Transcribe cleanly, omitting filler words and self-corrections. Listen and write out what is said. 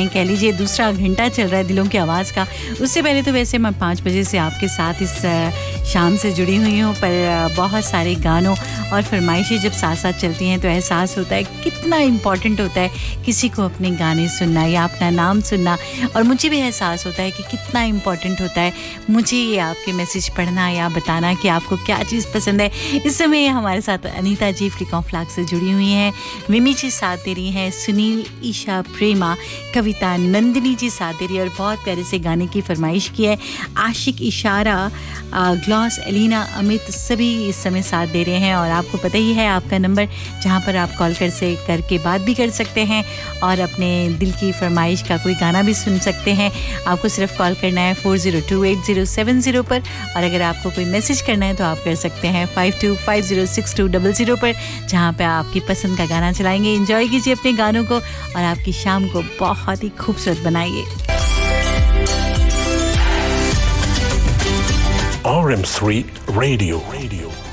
कह लीजिए दूसरा घंटा चल रहा है दिलों की आवाज़ का। उससे पहले तो वैसे मैं 5 बजे से आपके साथ इस शाम से जुड़ी हुई हूँ, पर बहुत सारे गानों और फरमाइशें जब साथ साथ चलती हैं तो एहसास होता है कितना इम्पॉर्टेंट होता है किसी को अपने गाने सुनना या अपना नाम सुनना। और मुझे भी एहसास होता है कि कितना इम्पॉर्टेंट होता है मुझे ये आपके मैसेज पढ़ना या बताना कि आपको क्या चीज़ पसंद है। इस समय हमारे साथ अनीता जी फ्लिकॉन फ्लैग से जुड़ी हुई हैं, विमी जी साथ दे रही हैं, सुनील, ईशा, प्रेमा, कविता, नंदिनी जी साथ दे रही है और बहुत प्यारे से गाने की फरमाइश की है। आशिक, इशारा, ग्लॉस, एलिना, अमित सभी इस समय साथ दे रहे हैं। और आपको पता ही है आपका नंबर जहाँ पर आप कॉल करके बात भी कर सकते हैं और अपने दिल की फरमाइश का कोई गाना भी सुन सकते हैं। आपको सिर्फ कॉल करना है 402807 पर, और अगर आपको कोई मैसेज करना है तो आप कर सकते हैं 52506200 पर, जहाँ पे आपकी पसंद का गाना चलाएंगे। एंजॉय कीजिए अपने गानों को और आपकी शाम को बहुत ही खूबसूरत बनाइए। RM3 Radio.